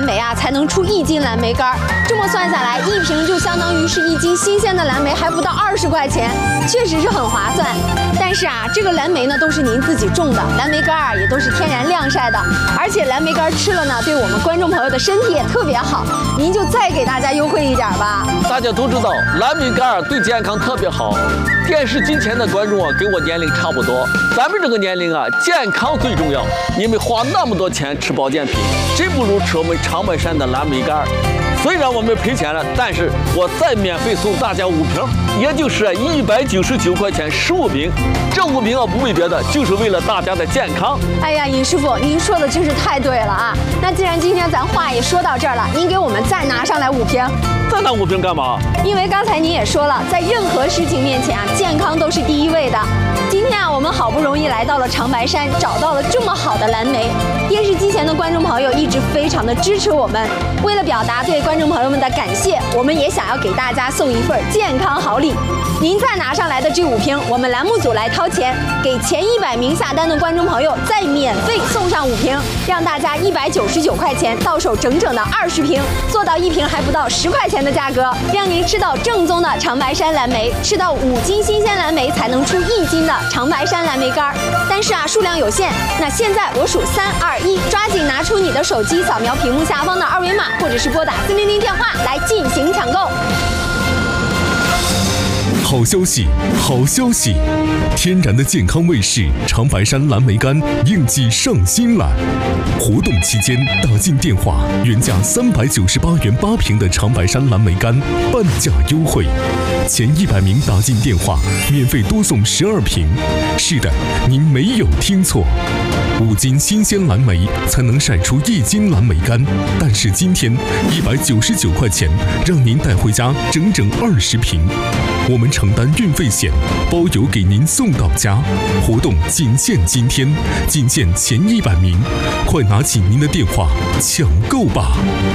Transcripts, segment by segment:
蓝莓啊，才能出1斤蓝莓干。这么算下来，1瓶就相当于是1斤新鲜的蓝莓，还不到20块钱，确实是很划算。但是啊，这个蓝莓呢都是您自己种的，蓝莓干啊也都是天然晾晒的，而且蓝莓干吃了呢，对我们观众朋友的身体也特别好。您就再给大家优惠一点吧。 大家都知道，蓝莓干对健康特别好。电视机前的观众啊，跟我年龄差不多，咱们这个年龄啊，健康最重要。你们花那么多钱吃保健品，真不如吃我们长白山的蓝莓干。虽然我们赔钱了，但是我再免费送大家5瓶，也就是199块钱15瓶。这5瓶啊，不为别的，就是为了大家的健康。 哎呀，尹师傅，您说的真是太对了啊！那既然今天咱话也说到这儿了，您给我们再拿上来5瓶。 再拿5瓶干嘛？ 因为刚才您也说了，在任何事情面前啊，健康都是第一位的。今天啊，我们好不容易来到了长白山，找到了这么好的蓝莓。电视机前的观众朋友一直非常的支持我们，为了表达对观众朋友们的感谢，我们也想要给大家送一份健康好礼。您再拿上来的这5瓶，我们栏目组来掏钱，给前100名下单的观众朋友再免费送上5瓶，让大家199块钱到手整整的20瓶，做到1瓶还不到10块钱的价格，让您吃到正宗的长白山蓝莓，吃到5斤新鲜蓝莓才能出1斤的长白山蓝莓干。但是啊，数量有限，那现在我数3、2、1，抓紧拿出你的手机，扫描屏幕下方的2维码，或者是拨打400电话来进行抢购。 好消息，好消息！天然的健康卫士长白山蓝莓干应季上新了。活动期间打进电话，原价398元8瓶的长白山蓝莓干半价优惠，前100名打进电话免费多送12瓶。是的，您没有听错，5斤新鲜蓝莓才能晒出1斤蓝莓干，但是今天199块钱让您带回家整整20瓶。我们承担运费险，包邮给您送到家。活动仅限今天，仅限前100名，快拿起您的电话抢购吧！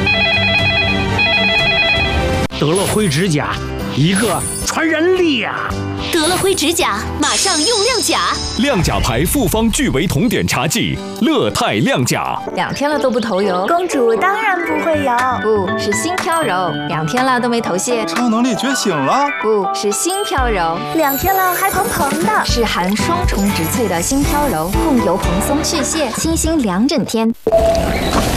得乐辉指甲，一个传染力啊！ 得乐辉指甲，马上用亮甲。 亮甲牌复方聚维酮碘茶剂，乐泰亮甲。 2天了都不头油， 公主当然不会有， 不是心飘柔。2天了都没头屑， 超能力觉醒了， 不是心飘柔。 2天了还蓬蓬的， 是含双重植萃的心飘柔，控油蓬松去屑，清新2整天。